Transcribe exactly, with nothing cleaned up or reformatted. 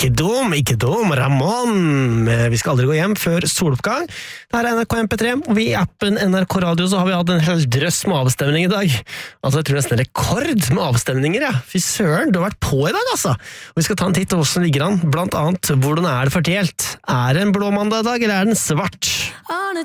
Ikke dum, ikke dum, Ramon. Vi skal aldri gå hjem før soloppgang. Det her er N R K M P tre, og vi i appen N R K Radio så har vi hatt en hel drøss med avstemning i dag. Altså, jeg tror nesten rekord med avstemninger, ja. Fy søren, du har vært på i dag, altså. Og vi skal ta en titt til hvordan ligger an, blant annet hvordan er det fordelt. Er det en blå mandag i dag, eller er den svart?